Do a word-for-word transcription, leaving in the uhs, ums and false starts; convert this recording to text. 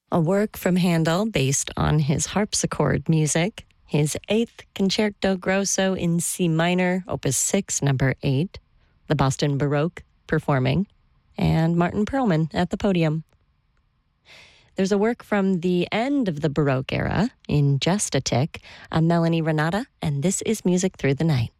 A work from Handel based on his harpsichord music, his eighth Concerto Grosso in C minor, Opus six, number eight, the Boston Baroque performing, and Martin Perlman at the podium. There's a work from the end of the Baroque era in Just a Tick, a Melanie Renata, and This is Music Through the Night.